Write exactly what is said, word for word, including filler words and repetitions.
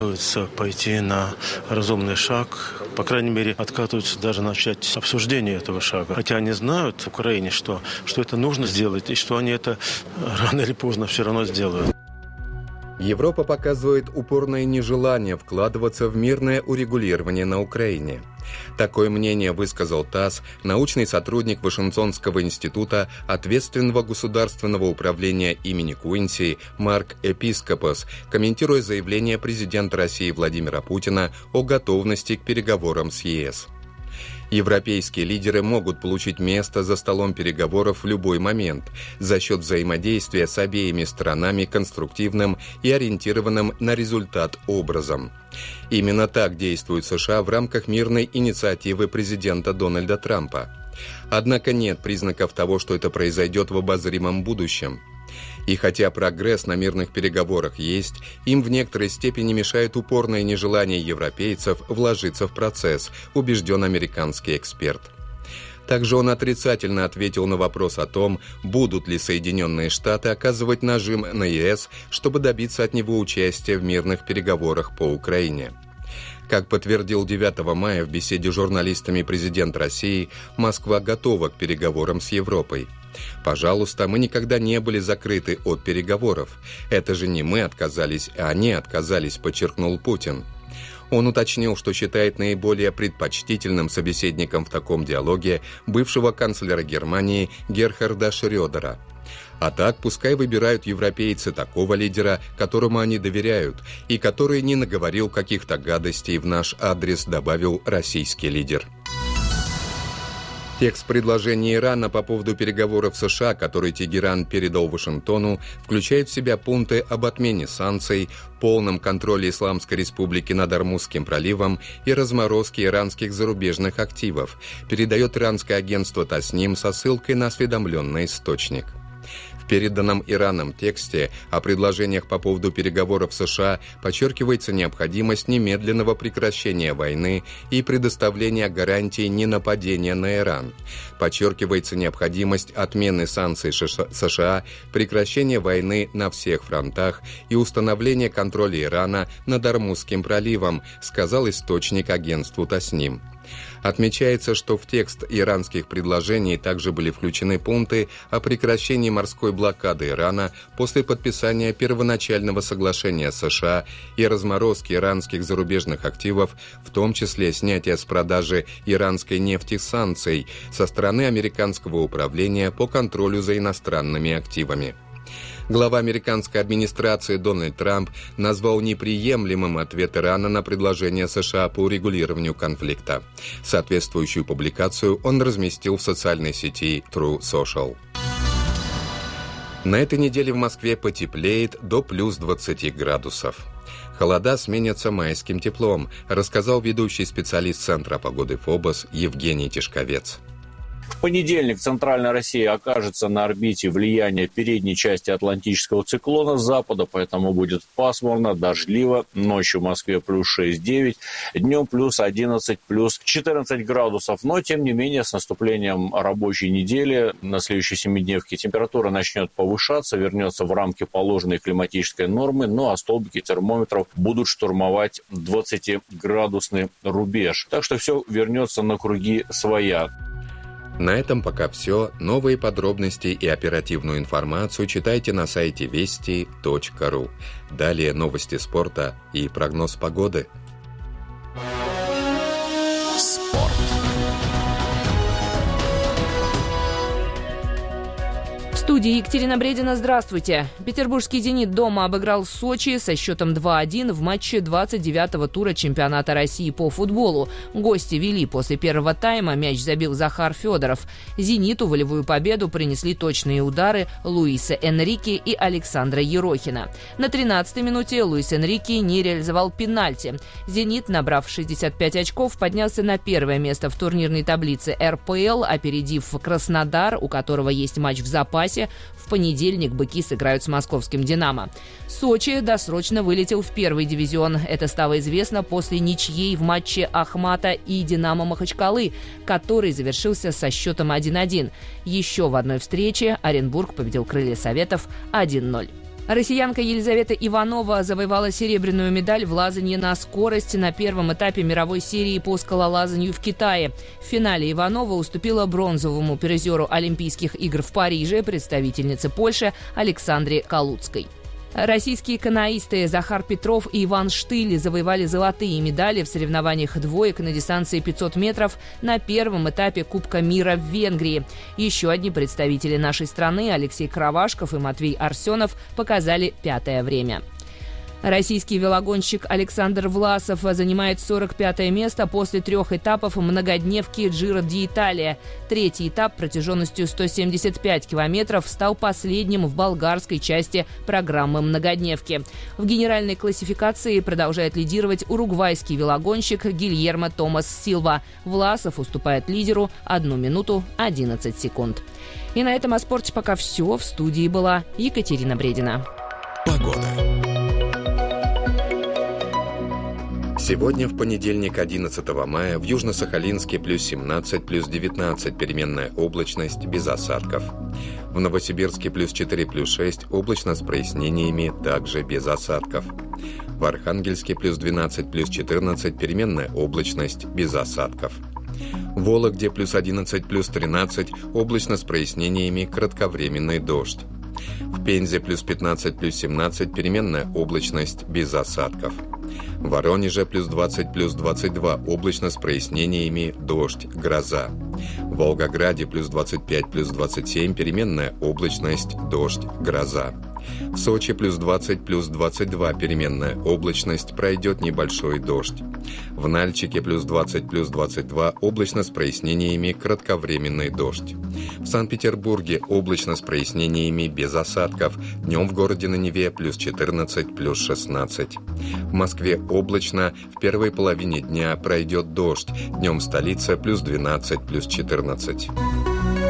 Пойти на разумный шаг, по крайней мере, отказываются даже начать обсуждение этого шага. Хотя они знают в Украине, что, что это нужно сделать, и что они это рано или поздно все равно сделают. Европа показывает упорное нежелание вкладываться в мирное урегулирование на Украине. Такое мнение высказал ТАСС научный сотрудник Вашингтонского института ответственного государственного управления имени Куинси Марк Эпископос, комментируя заявление президента России Владимира Путина о готовности к переговорам с ЕС. Европейские лидеры могут получить место за столом переговоров в любой момент за счет взаимодействия с обеими сторонами конструктивным и ориентированным на результат образом. Именно так действует США в рамках мирной инициативы президента Дональда Трампа. Однако нет признаков того, что это произойдет в обозримом будущем. И хотя прогресс на мирных переговорах есть, им в некоторой степени мешает упорное нежелание европейцев вложиться в процесс, убежден американский эксперт. Также он отрицательно ответил на вопрос о том, будут ли Соединенные Штаты оказывать нажим на ЕС, чтобы добиться от него участия в мирных переговорах по Украине. Как подтвердил девятого мая в беседе с журналистами президент России, Москва готова к переговорам с Европой. «Пожалуйста, мы никогда не были закрыты от переговоров. Это же не мы отказались, а они отказались», подчеркнул Путин. Он уточнил, что считает наиболее предпочтительным собеседником в таком диалоге бывшего канцлера Германии Герхарда Шрёдера. А так, пускай выбирают европейцы такого лидера, которому они доверяют, и который не наговорил каких-то гадостей в наш адрес, добавил российский лидер. Текст предложения Ирана по поводу переговоров США, который Тегеран передал Вашингтону, включает в себя пункты об отмене санкций, полном контроле Исламской Республики над Ормузским проливом и разморозке иранских зарубежных активов, передает иранское агентство Тасним со ссылкой на осведомленный источник. В переданном Ираном тексте о предложениях по поводу переговоров США подчеркивается необходимость немедленного прекращения войны и предоставления гарантий ненападения на Иран. Подчеркивается необходимость отмены санкций США, прекращения войны на всех фронтах и установления контроля Ирана над Ормузским проливом, сказал источник агентству Тасним. Отмечается, что в текст иранских предложений также были включены пункты о прекращении морской блокады Ирана после подписания первоначального соглашения США и разморозки иранских зарубежных активов, в том числе снятия с продажи иранской нефти санкций со стороны американского управления по контролю за иностранными активами. Глава американской администрации Дональд Трамп назвал неприемлемым ответ Ирана на предложение США по урегулированию конфликта. Соответствующую публикацию он разместил в социальной сети True Social. На этой неделе в Москве потеплеет до плюс двадцати градусов. Холода сменятся майским теплом, рассказал ведущий специалист Центра погоды ФОБОС Евгений Тишковец. В понедельник центральная Россия окажется на орбите влияния передней части атлантического циклона с запада, поэтому будет пасмурно, дождливо. Ночью в Москве плюс шесть-девять, днем плюс одиннадцать, плюс четырнадцать градусов. Но, тем не менее, с наступлением рабочей недели на следующей семидневке температура начнет повышаться, вернется в рамки положенной климатической нормы, ну а столбики термометров будут штурмовать двадцатиградусный рубеж. Так что все вернется на круги своя. На этом пока все. Новые подробности и оперативную информацию читайте на сайте вести точка ру. Далее новости спорта и прогноз погоды. Спорт. В студии Екатерина Бредина. Здравствуйте. Петербургский «Зенит» дома обыграл Сочи со счетом два-один в матче двадцать девятого тура чемпионата России по футболу. Гости вели после первого тайма, мяч забил Захар Федоров. «Зениту» волевую победу принесли точные удары Луиса Энрике и Александра Ерохина. На тринадцатой минуте Луис Энрике не реализовал пенальти. «Зенит», набрав шестьдесят пять очков, поднялся на первое место в турнирной таблице эр пэ эл, опередив Краснодар, у которого есть матч в запасе. В понедельник быки сыграют с московским «Динамо». Сочи досрочно вылетел в первый дивизион. Это стало известно после ничьей в матче Ахмата и «Динамо» Махачкалы, который завершился со счетом один-один. Еще в одной встрече Оренбург победил «Крылья Советов» один-ноль. Россиянка Елизавета Иванова завоевала серебряную медаль в лазанье на скорость на первом этапе мировой серии по скалолазанию в Китае. В финале Иванова уступила бронзовому призеру Олимпийских игр в Париже, представительнице Польши Александре Калуцкой. Российские каноисты Захар Петров и Иван Штыль завоевали золотые медали в соревнованиях двоек на дистанции пятьсот метров на первом этапе Кубка мира в Венгрии. Еще одни представители нашей страны Алексей Кравашков и Матвей Арсенов показали пятое время. Российский велогонщик Александр Власов занимает сорок пятое место после трех этапов многодневки Джиро ди-Италия. Третий этап протяженностью сто семьдесят пять километров стал последним в болгарской части программы многодневки. В генеральной классификации продолжает лидировать уругвайский велогонщик Гильермо Томас Силва. Власов уступает лидеру одну минуту одиннадцать секунд. И на этом о спорте пока все. В студии была Екатерина Бредина. Погода. Сегодня, в понедельник, одиннадцатого мая, в Южно-Сахалинске плюс семнадцать, плюс девятнадцать, переменная облачность, без осадков. В Новосибирске плюс четыре, плюс шесть, облачно с прояснениями, также без осадков. В Архангельске плюс двенадцать, плюс четырнадцать, переменная облачность, без осадков. В Вологде плюс одиннадцать, плюс тринадцать, облачно с прояснениями, кратковременный дождь. В Пензе плюс пятнадцать, плюс семнадцать, переменная облачность, без осадков. В Воронеже плюс двадцать, плюс двадцать два, облачно с прояснениями, дождь, гроза. В Волгограде плюс двадцать пять, плюс двадцать семь, переменная облачность, дождь, гроза. В Сочи плюс двадцать, плюс двадцать два, переменная облачность, пройдет небольшой дождь. В Нальчике плюс двадцать, плюс двадцать два, облачно с прояснениями, кратковременный дождь. В Санкт-Петербурге облачно с прояснениями, без осадков. Днем в городе на Неве плюс четырнадцать, плюс шестнадцать. В Москве облачно, в первой половине дня пройдет дождь. Днем в столице плюс двенадцать, плюс четырнадцать.